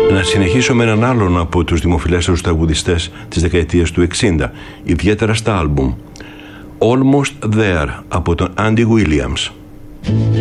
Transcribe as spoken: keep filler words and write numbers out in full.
Να συνεχίσω με έναν άλλον από τους δημοφιλέστερους τραγουδιστές της δεκαετίας του εξήντα, ιδιαίτερα στα άλμπουμ. Almost There από τον Andy Williams.